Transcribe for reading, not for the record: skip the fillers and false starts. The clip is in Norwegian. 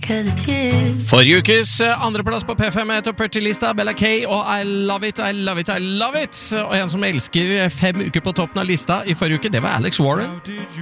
'cause it's you. Forrige ukes andreplass på P5 er Top 40-lista, Bella K og I Love It, I Love It, I Love It. Og en som elsker 5 uker på toppen av lista i forrige uke, det var Alex Warren.